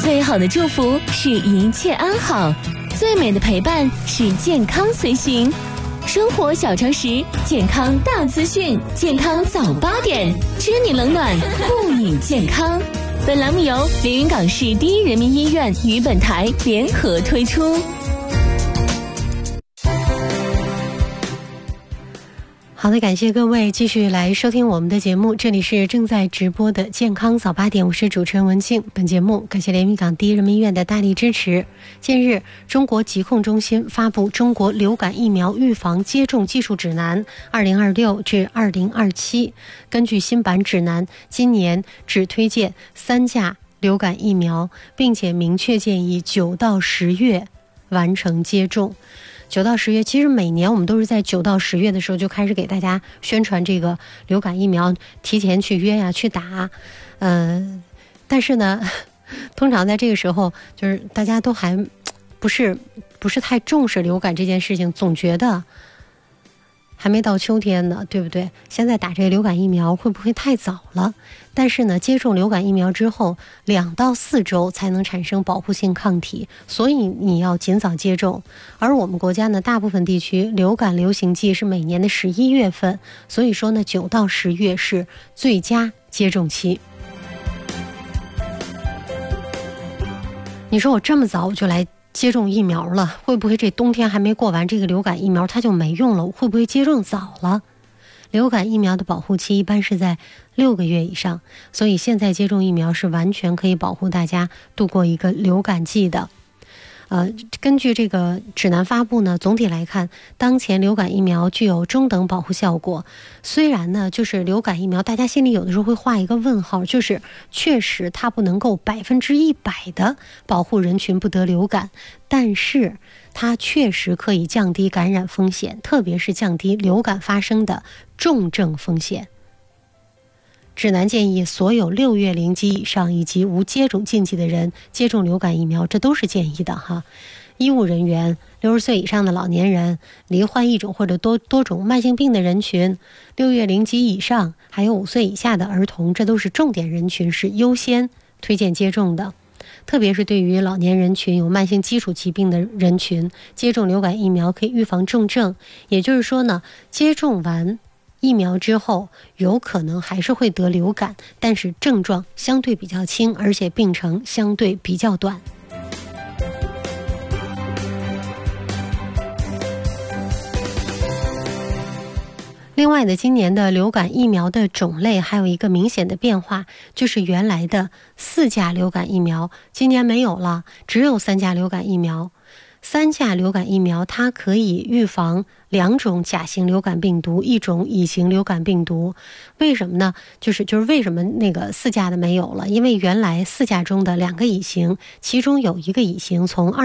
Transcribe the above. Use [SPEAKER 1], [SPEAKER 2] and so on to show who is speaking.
[SPEAKER 1] 最好的祝福是一切安好，最美的陪伴是健康随行。生活小常识，健康大资讯，健康早8点，知你冷暖，护你健康。本栏目由连云港市第一人民医院与本台联合推出。
[SPEAKER 2] 好的，感谢各位继续来收听我们的节目，这里是正在直播的健康早8点，我是主持人文静。本节目感谢连云港第一人民医院的大力支持。近日，中国疾控中心发布《中国流感疫苗预防接种技术指南 （2026 至2027》》，根据新版指南，今年只推荐3价流感疫苗，并且明确建议9到10月完成接种。9到10月，其实每年我们都是在9到10月的时候就开始给大家宣传这个流感疫苗，提前去约呀，去打。但是呢，通常在这个时候，就是大家都还不是太重视流感这件事情，总觉得还没到秋天呢，对不对？现在打这个流感疫苗会不会太早了？但是呢，接种流感疫苗之后2到4周才能产生保护性抗体，所以你要尽早接种。而我们国家呢，大部分地区流感流行季是每年的11月份，所以说呢，9到10月是最佳接种期。你说我这么早我就来接种疫苗了，会不会这冬天还没过完，这个流感疫苗它就没用了？会不会接种早了？流感疫苗的保护期一般是在6个月以上，所以现在接种疫苗是完全可以保护大家度过一个流感季的。根据这个指南发布呢，总体来看，当前流感疫苗具有中等保护效果。虽然呢，就是流感疫苗，大家心里有的时候会画一个问号，就是确实它不能够100%的保护人群不得流感，但是它确实可以降低感染风险，特别是降低流感发生的重症风险。指南建议所有6月龄及以上以及无接种禁忌的人接种流感疫苗，这都是建议的哈。医务人员、60岁以上的老年人、罹患一种或者多种慢性病的人群、6月龄及以上，还有5岁以下的儿童，这都是重点人群，是优先推荐接种的。特别是对于老年人群、有慢性基础疾病的人群，接种流感疫苗可以预防重症。也就是说呢，接种完疫苗之后有可能还是会得流感，但是症状相对比较轻，而且病程相对比较短。另外的，今年的流感疫苗的种类还有一个明显的变化，就是原来的4价流感疫苗今年没有了，只有3价流感疫苗。3价流感疫苗它可以预防2种甲型流感病毒，1种乙型流感病毒。为什么呢？就是为什么那个4价的没有了？因为原来4价中的2个乙型，其中有1个乙型从